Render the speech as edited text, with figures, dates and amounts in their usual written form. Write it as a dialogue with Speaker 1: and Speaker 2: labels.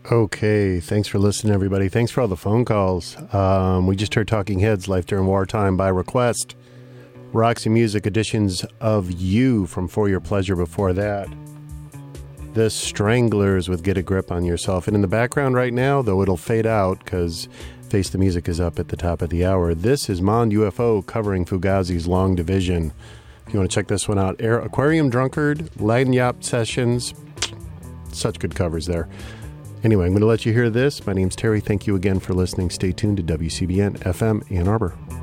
Speaker 1: Okay, thanks for listening, everybody. Thanks for all the phone calls. We just heard Talking Heads, Life During Wartime by request. Roxy Music editions of You from For Your Pleasure before that. The Stranglers with Get a Grip on Yourself. And in the background right now, though it'll fade out because Face the Music is up at the top of the hour, this is Mon UFO covering Fugazi's Long Division. If you want to check this one out, Aquarium Drunkard, Lagniappe Sessions, such good covers there. Anyway, I'm going to let you hear this. My name's Terry. Thank you again for listening. Stay tuned to WCBN FM Ann Arbor.